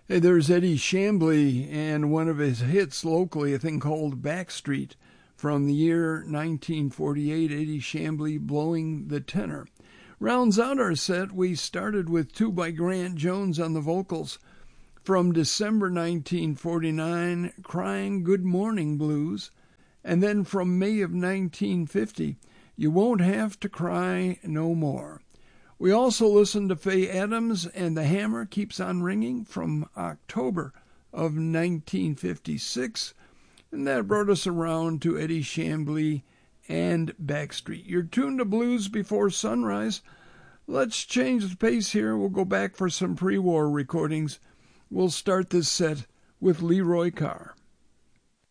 Hey, there's Eddie Shambly and one of his hits locally, a thing called Backstreet from the year 1948. Eddie Shambly blowing the tenor. Rounds out our set, we started with two by Grant Jones on the vocals. From December 1949, Crying Good Morning Blues. And then from May of 1950, You Won't Have to Cry No More. We also listened to Faye Adams and The Hammer Keeps on Ringing from October of 1956. And that brought us around to Eddie Shambly and Backstreet. You're tuned to Blues Before Sunrise. Let's change the pace here. We'll go back for some pre-war recordings. We'll start this set with Leroy Carr.